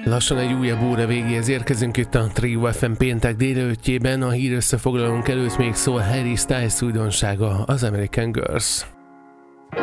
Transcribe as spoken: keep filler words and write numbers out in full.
Lassan egy újabb óra végéhez érkezünk itt a Trio ef em péntek délelőttjében. A hír összefoglalónk előtt még szól Harry Styles újdonsága, az American Girls.